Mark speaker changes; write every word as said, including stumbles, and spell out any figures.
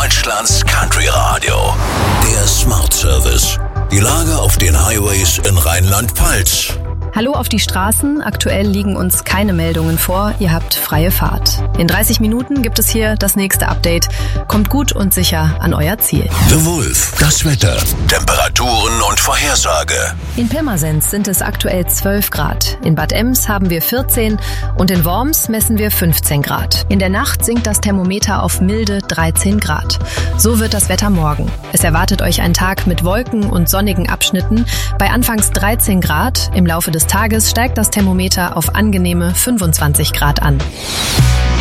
Speaker 1: Deutschlands Country Radio. Der Smart Service. Die Lage auf den Highways in Rheinland-Pfalz.
Speaker 2: Hallo auf die Straßen. Aktuell liegen uns keine Meldungen vor. Ihr habt freie Fahrt. In dreißig Minuten gibt es hier das nächste Update. Kommt gut und sicher an euer Ziel.
Speaker 1: The Wolf. Das Wetter. Temperaturen und Vorhersage.
Speaker 2: In Pirmasens sind es aktuell zwölf Grad. In Bad Ems haben wir vierzehn und in Worms messen wir fünfzehn Grad. In der Nacht sinkt das Thermometer auf milde dreizehn Grad. So wird das Wetter morgen. Es erwartet euch ein Tag mit Wolken und sonnigen Abschnitten. Bei anfangs dreizehn Grad. Im Laufe des Tages steigt das Thermometer auf angenehme fünfundzwanzig Grad an.